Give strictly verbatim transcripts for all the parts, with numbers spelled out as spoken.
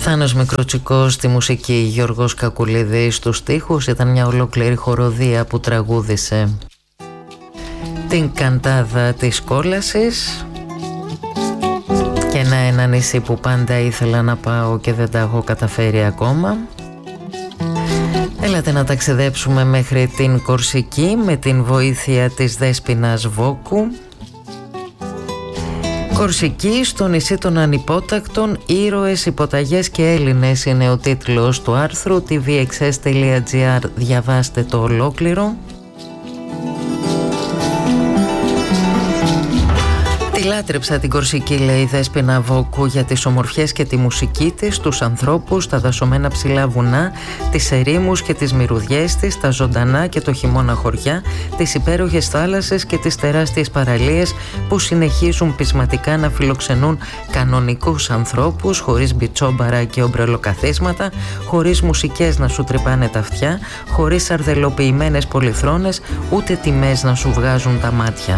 Θάνος Μικροτσικός στη μουσική, Γιώργος Κακουλίδης στους στίχους. Ήταν μια ολόκληρη χοροδία που τραγούδισε την καντάδα της κόλασης και ένα, ένα νησί που πάντα ήθελα να πάω και δεν τα έχω καταφέρει ακόμα. Έλατε να ταξιδέψουμε μέχρι την Κορσική με την βοήθεια της Δέσποινας Βόκου. Κορσική, στο νησί των ανυπότακτων, ήρωες, υποταγές και Έλληνες είναι ο τίτλος του άρθρου. τι βι εξ ες τελεία τζι άρ, διαβάστε το ολόκληρο. Τη λάτρεψα την Κορσική, λέει η Δέσποινα Βόκου, για τις ομορφιές και τη μουσική της, τους ανθρώπους, τα δασωμένα ψηλά βουνά, τις ερήμους και τις μυρωδιές της, τα ζωντανά και το χειμώνα χωριά, τις υπέροχες θάλασσες και τις τεράστιες παραλίες που συνεχίζουν πεισματικά να φιλοξενούν κανονικούς ανθρώπους, χωρίς μπιτσόμπαρα και ομπρελοκαθίσματα, χωρίς μουσικές να σου τρυπάνε τα αυτιά, χωρίς αρδελοποιημένες πολυθρόνες, ούτε τιμές να σου βγάζουν τα μάτια.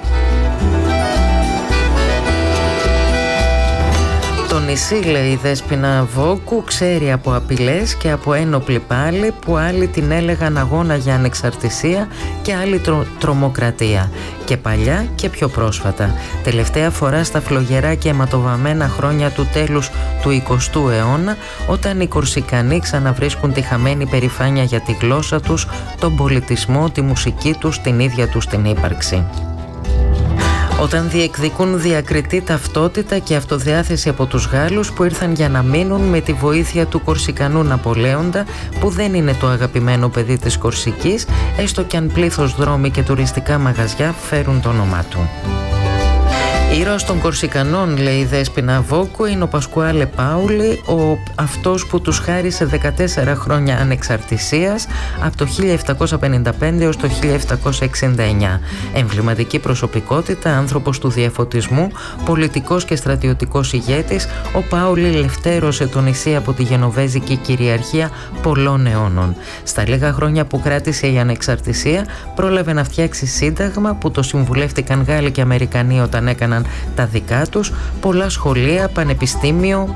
Το νησί, λέει η Δέσποινα Βόκου, ξέρει από απειλές και από ένοπλη πάλη που άλλοι την έλεγαν αγώνα για ανεξαρτησία και άλλη τρο, τρομοκρατία. Και παλιά και πιο πρόσφατα. Τελευταία φορά στα φλογερά και αιματοβαμμένα χρόνια του τέλους του εικοστού αιώνα, όταν οι Κορσικανοί ξαναβρίσκουν τη χαμένη περηφάνεια για τη γλώσσα τους, τον πολιτισμό, τη μουσική τους, την ίδια τους την ύπαρξη. Όταν διεκδικούν διακριτή ταυτότητα και αυτοδιάθεση από τους Γάλλους που ήρθαν για να μείνουν με τη βοήθεια του Κορσικανού Ναπολέοντα, που δεν είναι το αγαπημένο παιδί της Κορσικής, έστω κι αν πλήθος δρόμοι και τουριστικά μαγαζιά φέρουν το όνομά του. Ήρωας των Κορσικανών, λέει η Δέσποινα Βόκου, είναι ο Πασκουάλε Πάουλι, ο, αυτός που τους χάρισε δεκατέσσερα χρόνια ανεξαρτησίας από το χίλια επτακόσια πενήντα πέντε έως το χίλια επτακόσια εξήντα εννιά. Εμβληματική προσωπικότητα, άνθρωπος του διαφωτισμού, πολιτικός και στρατιωτικός ηγέτης, ο Πάουλι ελευθέρωσε το νησί από τη γενοβέζικη κυριαρχία πολλών αιώνων. Στα λίγα χρόνια που κράτησε η ανεξαρτησία, πρόλαβε να φτιάξει σύνταγμα που το συμβουλεύτηκαν Γάλλοι και Αμερικανοί όταν έκαναν τα δικά τους, πολλά σχολεία, πανεπιστήμιο,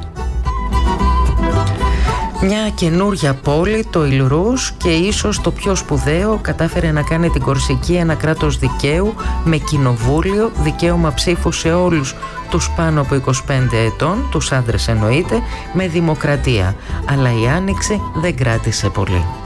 μια καινούρια πόλη, το Ιλρούς, και ίσως το πιο σπουδαίο, κατάφερε να κάνει την Κορσική ένα κράτος δικαίου με κοινοβούλιο, δικαίωμα ψήφου σε όλους τους πάνω από είκοσι πέντε ετών, τους άντρες εννοείται, με δημοκρατία. Αλλά η άνοιξη δεν κράτησε πολύ.